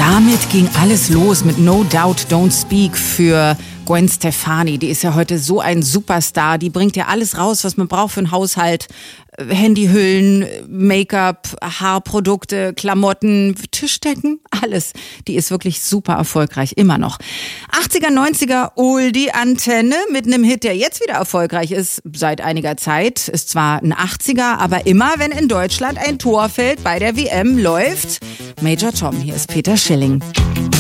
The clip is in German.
Damit ging alles los mit No Doubt Don't Speak für Gwen Stefani. Die ist ja heute so ein Superstar. Die bringt ja alles raus, was man braucht für einen Haushalt. Handyhüllen, Make-up, Haarprodukte, Klamotten, Tischdecken, alles. Die ist wirklich super erfolgreich, immer noch. 80er, 90er, Oldie Antenne mit einem Hit, der jetzt wieder erfolgreich ist, seit einiger Zeit. Ist zwar ein 80er, aber immer, wenn in Deutschland ein Tor fällt bei der WM, läuft Major Tom. Hier ist Peter Schilling.